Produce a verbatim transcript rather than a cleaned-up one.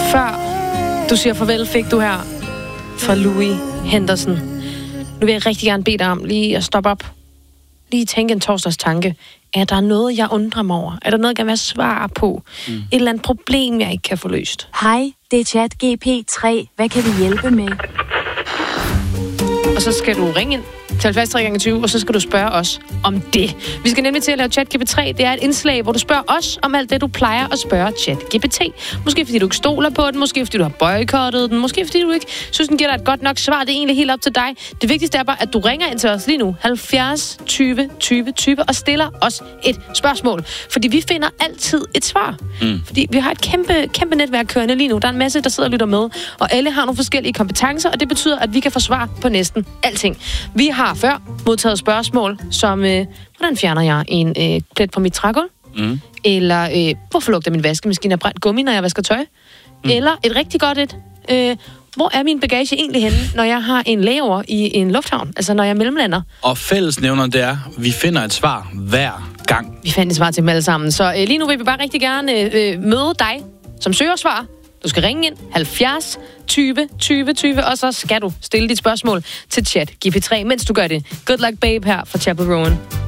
Før du siger farvel, fik du her fra Louis Henderson. Nu vil jeg rigtig gerne bede dig om lige at stoppe op. Lige tænke en torsdags tanke. Er der noget, jeg undrer mig over? Er der noget, jeg kan være svar på? Mm. Et eller andet problem, jeg ikke kan få løst? Hej, det er Chat G P tre. Hvad kan vi hjælpe med? Og så skal du ringe ind til halvfjerds tre gange tyve, og så skal du spørge os om det. Vi skal nemlig til at lave Chat G P tre. Det er et indslag, hvor du spørger os om alt det, du plejer at spørge Chat G P T. Måske fordi du ikke stoler på den, måske fordi du har boykottet den, måske fordi du ikke synes, den giver dig et godt nok svar. Det er egentlig helt op til dig. Det vigtigste er bare, at du ringer ind til os lige nu, halvfjerds tyve tyve tyve, og stiller os et spørgsmål. Fordi vi finder altid et svar. Mm. Fordi vi har et kæmpe, kæmpe netværk kørende lige nu. Der er en masse, der sidder og lytter med, og alle har nogle forskellige kompetencer, og det betyder, at vi kan få svar på næsten alting. Vi har før modtaget spørgsmål, som, øh, hvordan fjerner jeg en øh, plet på mit trægulv? Mm. Eller, øh, hvorfor lugter min vaskemaskine af brændt gummi, når jeg vasker tøj? Mm. Eller et rigtig godt et, øh, hvor er min bagage egentlig henne, når jeg har en layover i en lufthavn? Altså, når jeg mellemlander. Og fællesnævneren, det er, vi finder et svar hver gang. Vi finder et svar til dem alle sammen. Så øh, lige nu vil vi bare rigtig gerne øh, møde dig, som søger svar. Du skal ringe ind halvfjerds tyve tyve tyve, og så skal du stille dit spørgsmål til Chat G P tre, mens du gør det. Good luck, babe, her fra Chapel Rowan.